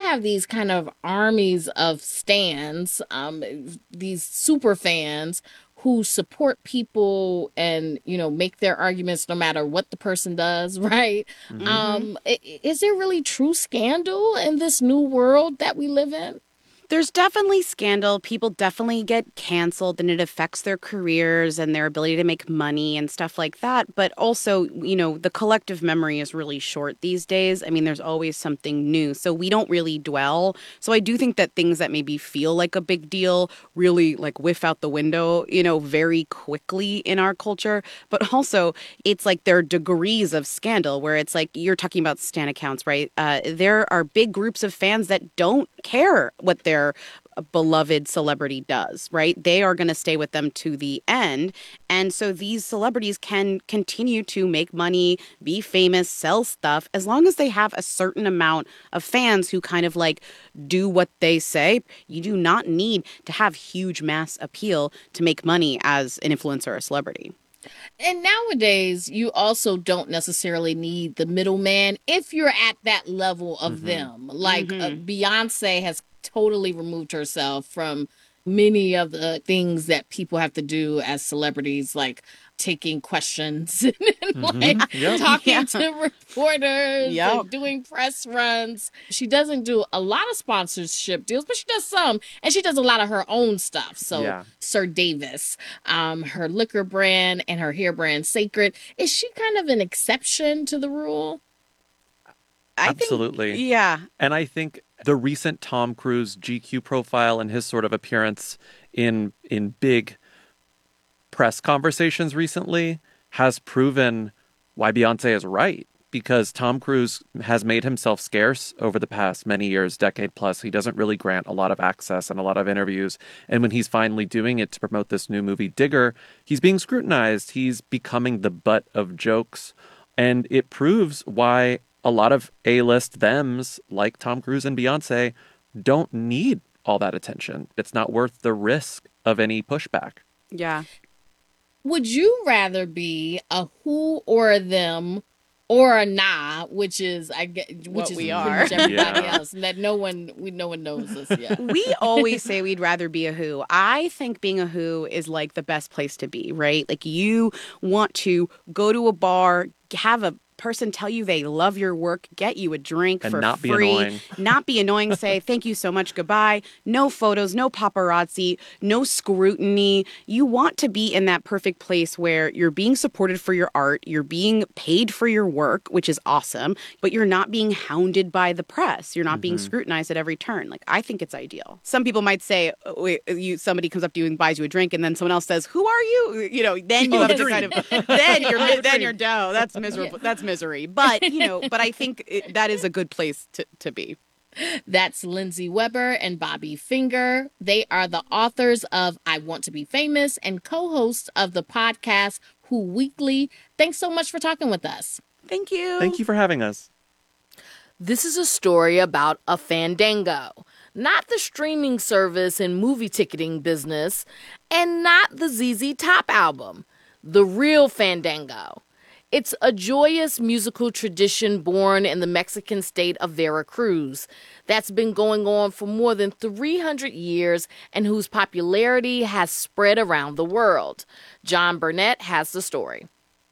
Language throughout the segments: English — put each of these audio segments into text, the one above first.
have these kind of armies of stans, these super fans who support people and, make their arguments no matter what the person does, right? Is there really true scandal in this new world that we live in? There's definitely scandal. People definitely get canceled and it affects their careers and their ability to make money and stuff like that. But also, the collective memory is really short these days. I mean, there's always something new. So we don't really dwell. So I do think that things that maybe feel like a big deal really like whiff out the window, very quickly in our culture. But also, it's like there are degrees of scandal where it's like you're talking about stan accounts, right? There are big groups of fans that don't care what their beloved celebrity does, right? They are going to stay with them to the end. And so these celebrities can continue to make money, be famous, sell stuff, as long as they have a certain amount of fans who kind of like do what they say. You do not need to have huge mass appeal to make money as an influencer or a celebrity. And nowadays, you also don't necessarily need the middleman if you're at that level of them. Like Beyonce has totally removed herself from many of the things that people have to do as celebrities, like taking questions and talking to reporters and doing press runs. She doesn't do a lot of sponsorship deals, but she does some, and she does a lot of her own stuff. So Sir Davis, her liquor brand and her hair brand Sacred, is she kind of an exception to the rule? Absolutely. Yeah. And I think the recent Tom Cruise GQ profile and his sort of appearance in big press conversations recently has proven why Beyonce is right. Because Tom Cruise has made himself scarce over the past many years, decade plus. He doesn't really grant a lot of access and a lot of interviews. And when he's finally doing it to promote this new movie, Digger, he's being scrutinized. He's becoming the butt of jokes. And it proves why a lot of A-list thems like Tom Cruise and Beyonce don't need all that attention. It's not worth the risk of any pushback. Yeah. Would you rather be a who or a them or a nah, which is what we are, are. Everybody else, and that no one knows us yet. We always say we'd rather be a who. I think being a who is like the best place to be, right? Like you want to go to a bar, have a person tell you they love your work, get you a drink and for not free, be annoying. Not be annoying, say thank you so much, goodbye, no photos, no paparazzi, no scrutiny. You want to be in that perfect place where you're being supported for your art, you're being paid for your work, which is awesome, but you're not being hounded by the press. You're not being scrutinized at every turn. Like, I think it's ideal. Some people might say, somebody comes up to you and buys you a drink, and then someone else says, who are you? Then you have to kind of, then you're down. That's miserable. Yeah. That's misery. But, but I think that is a good place to be. That's Lindsay Weber and Bobby Finger. They are the authors of I Want to Be Famous and co-hosts of the podcast Who Weekly. Thanks so much for talking with us. Thank you. Thank you for having us. This is a story about a Fandango, not the streaming service and movie ticketing business, and not the ZZ Top album, the real Fandango. It's a joyous musical tradition born in the Mexican state of Veracruz that's been going on for more than 300 years and whose popularity has spread around the world. John Burnett has the story.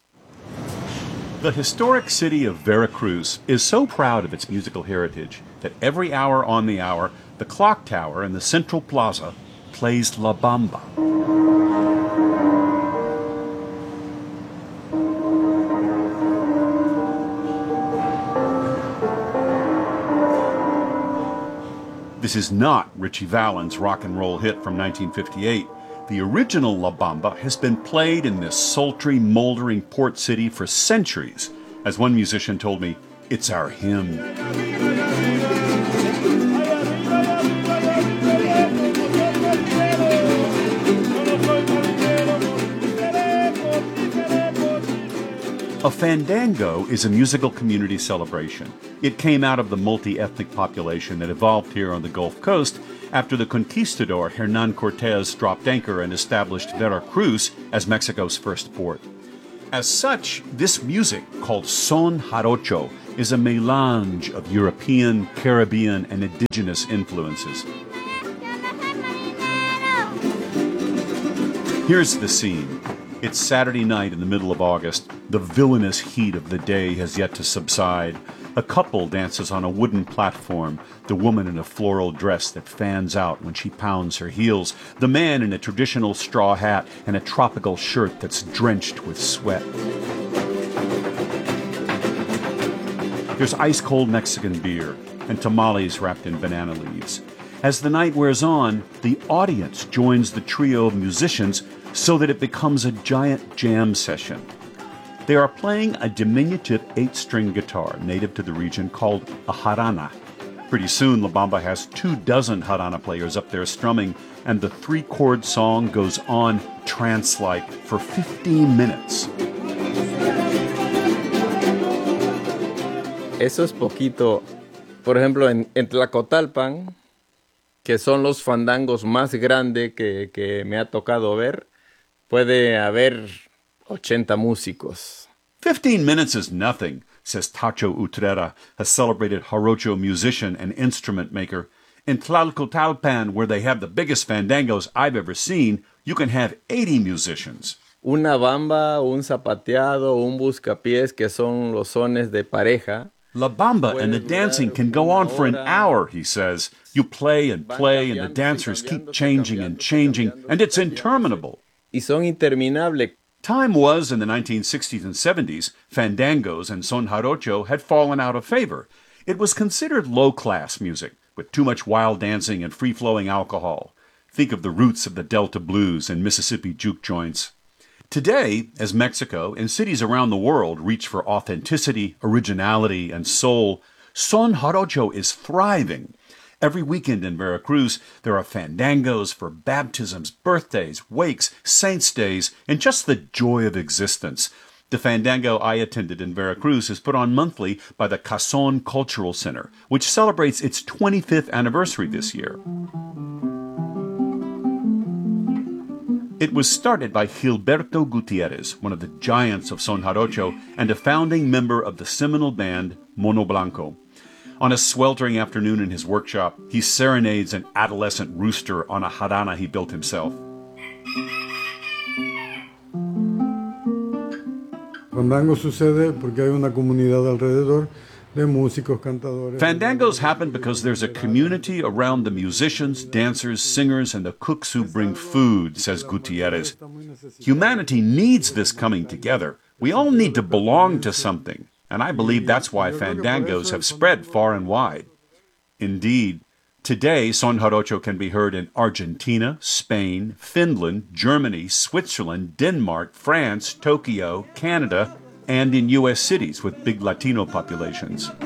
The historic city of Veracruz is so proud of its musical heritage that every hour on the hour, the clock tower in the central plaza plays La Bamba. This is not Ritchie Valens' rock and roll hit from 1958. The original La Bamba has been played in this sultry, moldering port city for centuries. As one musician told me, it's our hymn. A fandango is a musical community celebration. It came out of the multi-ethnic population that evolved here on the Gulf Coast after the conquistador Hernan Cortez dropped anchor and established Veracruz as Mexico's first port. As such, this music, called son jarocho, is a melange of European, Caribbean, and indigenous influences. Here's the scene. It's Saturday night in the middle of August. The villainous heat of the day has yet to subside. A couple dances on a wooden platform, the woman in a floral dress that fans out when she pounds her heels, the man in a traditional straw hat and a tropical shirt that's drenched with sweat. There's ice-cold Mexican beer and tamales wrapped in banana leaves. As the night wears on, the audience joins the trio of musicians so that it becomes a giant jam session. They are playing a diminutive 8-string guitar native to the region called a jarana. Pretty soon, La Bamba has 24 jarana players up there strumming, and the 3-chord song goes on trance-like for 15 minutes. Eso es poquito. Por ejemplo, en Tlacotalpan, que son los fandangos más grandes que me ha tocado ver, puede haber 80 músicos. 15 minutes is nothing, says Tacho Utrera, a celebrated jarocho musician and instrument maker. In Tlalcotalpan, where they have the biggest fandangos I've ever seen, you can have 80 musicians. Una bamba, un zapateado, un buscapiés, que son los sones de pareja. La Bamba and the dancing can go on for an hour, he says. You play, and the dancers keep changing, and it's interminable. Y son interminables. Time was, in the 1960s and 70s, fandangos and son jarocho had fallen out of favor. It was considered low-class music, with too much wild dancing and free-flowing alcohol. Think of the roots of the Delta blues and Mississippi juke joints. Today, as Mexico and cities around the world reach for authenticity, originality, and soul, son jarocho is thriving. Every weekend in Veracruz, there are fandangos for baptisms, birthdays, wakes, saints' days, and just the joy of existence. The fandango I attended in Veracruz is put on monthly by the Cason Cultural Center, which celebrates its 25th anniversary this year. It was started by Gilberto Gutierrez, one of the giants of son jarocho and a founding member of the seminal band Mono Blanco. On a sweltering afternoon in his workshop, he serenades an adolescent rooster on a jarana he built himself. Fandango sucede porque hay una comunidad alrededor de músicos, cantadores. Fandangos happen because there's a community around the musicians, dancers, singers, and the cooks who bring food, says Gutierrez. Humanity needs this coming together. We all need to belong to something. And I believe that's why fandangos have spread far and wide. Indeed, today son jarocho can be heard in Argentina, Spain, Finland, Germany, Switzerland, Denmark, France, Tokyo, Canada, and in U.S. cities with big Latino populations.